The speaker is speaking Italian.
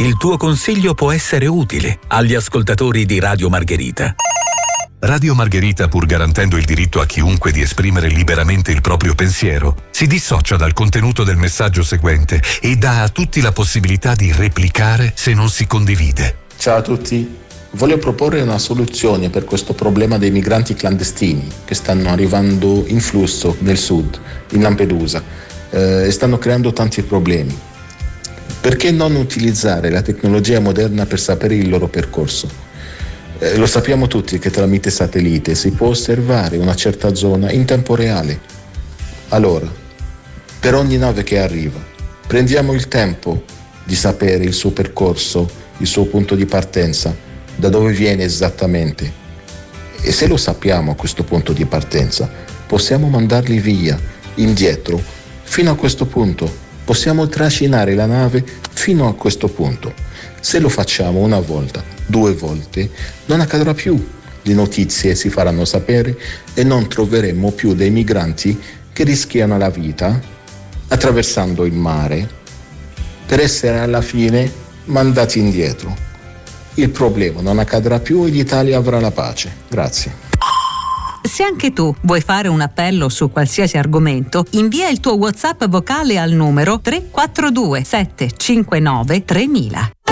Il tuo consiglio può essere utile agli ascoltatori di Radio Margherita. Radio Margherita, pur garantendo il diritto a chiunque di esprimere liberamente il proprio pensiero, si dissocia dal contenuto del messaggio seguente e dà a tutti la possibilità di replicare se non si condivide. Ciao a tutti, voglio proporre una soluzione per questo problema dei migranti clandestini che stanno arrivando in flusso nel sud, in Lampedusa, e stanno creando tanti problemi. Perché non utilizzare la tecnologia moderna per sapere il loro percorso? Lo sappiamo tutti che tramite satellite si può osservare una certa zona in tempo reale. Allora, per ogni nave che arriva, prendiamo il tempo di sapere il suo percorso, il suo punto di partenza, da dove viene esattamente. E se lo sappiamo a questo punto di partenza, possiamo mandarli via, indietro, fino a questo punto. Possiamo trascinare la nave fino a questo punto. Se lo facciamo una volta, 2 volte, non accadrà più. Le notizie si faranno sapere e non troveremo più dei migranti che rischiano la vita attraversando il mare per essere alla fine mandati indietro. Il problema non accadrà più e l'Italia avrà la pace. Grazie. Se anche tu vuoi fare un appello su qualsiasi argomento, invia il tuo WhatsApp vocale al numero 342 759 3000.